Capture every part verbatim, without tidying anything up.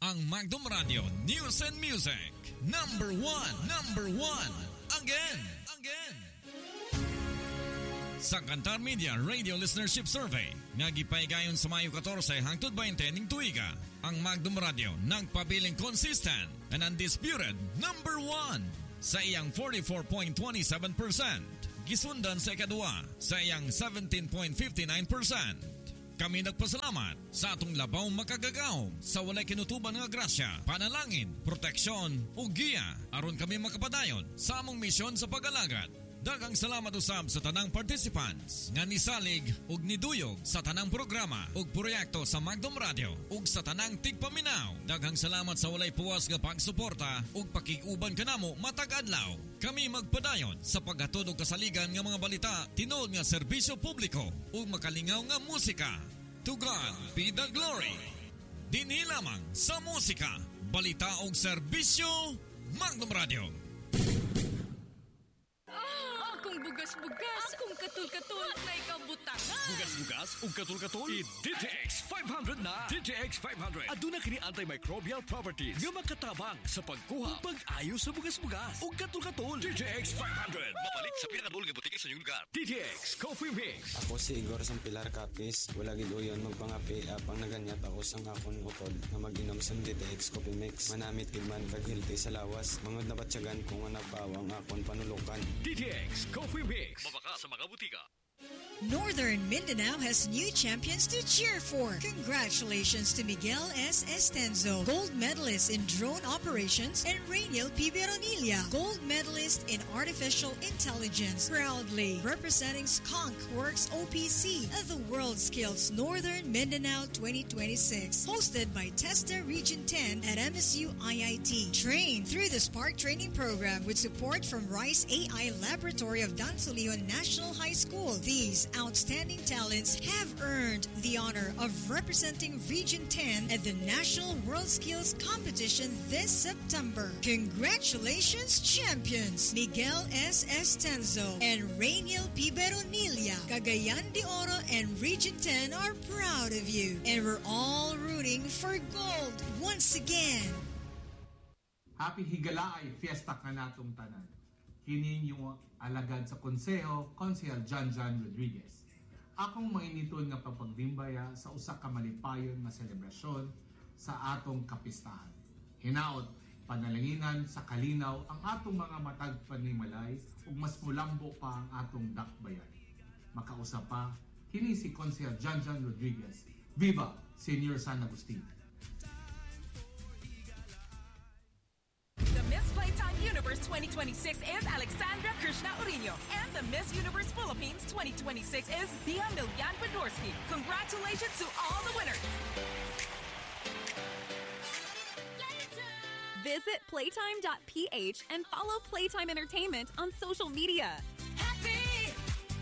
ang Magdum Radio News and Music. Number one, number one, again, again. Sa Kantar Media Radio Listenership Survey, nagipaygayon sa Mayo fourteen hangtod twenty ning tuiga, ang Magdum Radio nagpabiling consistent and undisputed number one sa iyang forty-four point two seven percent. Gisundan sa ikadua sa iyang seventeen point five nine percent. Kami nagpasalamat sa atong labaw makagagaw sa walay kinutuban nga grasya, panalangin, proteksyon ug giya aron kami makapadayon sa among misyon sa pag-alagad. Daghang salamat usab sa tanang participants nga nisalig ug niduyog sa tanang programa ug proyekto sa Magdum Radio ug sa tanang tigpaminaw. Daghang salamat sa walay puwas nga pagsuporta ug pakiguban kanamo matag adlaw. Kami magpadayon sa paghatod og kasaligan nga mga balita, tinuod nga serbisyo publiko ug makalingaw nga musika. To God be the glory. Dinhi lamang sa musika, balita ug serbisyo, Magdum Radio. Akong bugas-bugas, akong katul-katul, na ikabutangan. Bugas-bugas ug katul-katul, i-D T X five hundred na. D T X five hundred. Aduna kini antimicrobial properties nga makatabang sa pagkuha ug pag-ayo sa bugas-bugas ug katul-katul. D T X five hundred. Mapalit sa pinakadul nga butike sa inyong lugar. D T X Coffee Mix. Ako si Igor Sampilar Capis. Wala gid uyon magpangapi apang naganyat ako sang akon utod nga mag-inom sa D T X Coffee Mix. Manamit gid man kag healthy sa lawas. Mangod na batyagan kung nga nagpawang akon panulukan. D T X Coffee Mix. Mabaka sa mga butika. Northern Mindanao has new champions to cheer for. Congratulations to Miguel S. Estenzo, gold medalist in drone operations, and Rainiel P. Veronilla, gold medalist in artificial intelligence. Proudly representing Skunk Works O P C at the World Skills Northern Mindanao twenty twenty-six, hosted by Testa Region ten at M S U I I T. Trained through the Spark Training Program with support from Rice A I Laboratory of Dansolion National High School. These outstanding talents have earned the honor of representing Region ten at the National World Skills Competition this September. Congratulations, champions! Miguel S. Estenzo and Rainiel P. Veronilla, Cagayan de Oro and Region ten are proud of you, and we're all rooting for gold once again. Happy Higalaay Fiesta ka natong tanan. Kini yung alagad sa konseho, Konsehal John John Rodriguez. Akong mainiton nga papagdimbaya sa usa ka malipayon nga selebrasyon sa atong kapistahan. Hinaot, panalanginan sa kalinaw ang atong mga matag panimalay ug mas mulambo pa ang atong dakbayan. Makausap pa, kini si Konsehal John John Rodriguez. Viva Senior San Agustin! Miss Playtime Universe twenty twenty-six is Alexandra Krishna Urino, and the Miss Universe Philippines twenty twenty-six is Bia Milyan Fedorsky. Congratulations to all the winners! Visit playtime dot p h and follow Playtime Entertainment on social media. Happy!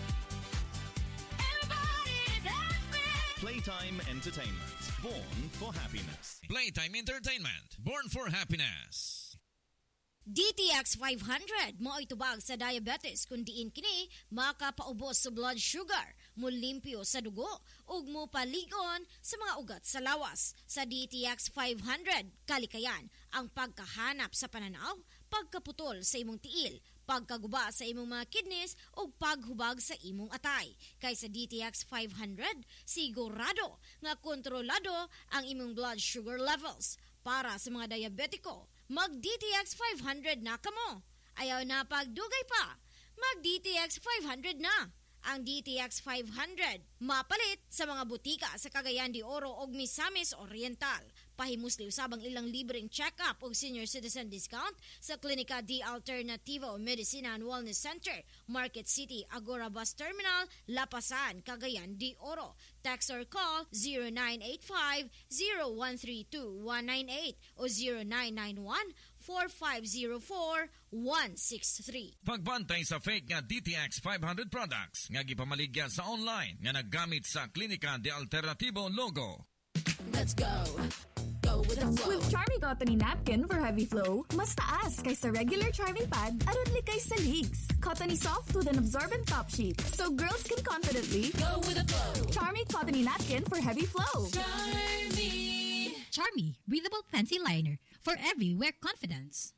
Everybody's happy! Playtime Entertainment, born for happiness. Playtime Entertainment, born for happiness. D T X five hundred mo itubag sa diabetes kun diin kini makapaubos sa blood sugar, mulimpyo sa dugo ug mo paligon sa mga ugat sa lawas. Sa D T X five hundred kalikayan ang pagkahanap sa pananaw, pagkaputol sa imong tiil, pagkaguba sa imong mga kidneys ug paghubag sa imong atay. Kay sa D T X five hundred sigurado nga kontrolado ang imong blood sugar levels. Para sa mga diabetiko, mag-D T X five hundred na kamo. Ayaw na pagdugay pa, mag-D T X five hundred na. Ang D T X five hundred mapalit sa mga butika sa Cagayan de Oro ug Misamis Oriental. Pahimusli usab ang ilang libreng check-up ug senior citizen discount sa Klinika D Alternativo Medicina and Wellness Center, Market City, Agora Bus Terminal, Lapasan, Cagayan de Oro. Text or call zero nine eight five, zero one three two, one nine eight o zero nine nine one, four five zero four, one six three. Pagbantay sa fake nga D T X five hundred products nga gipamaligya sa online nga naggamit sa Klinika de Alternativo logo. Let's go. Go with the flow. With Charmy Cottony Napkin for heavy flow, mas taas kaysa regular Charmy Pad aron likay sa leaks. Cottony soft with an absorbent top sheet, so girls can confidently go with the flow. Charmy Cottony Napkin for heavy flow. Charmy. Charmy Breathable Fancy Liner for every wear confidence.